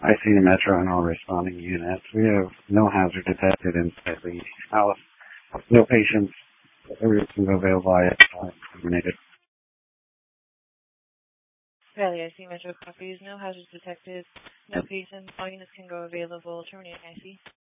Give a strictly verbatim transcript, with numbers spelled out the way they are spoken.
I see the Metro and all responding units. We have no hazard detected inside the house. No patients. Everything's available. I uh, terminated. Valley, I see Metro copies. No hazards detected. No patients. All units can go available. Terminating I C.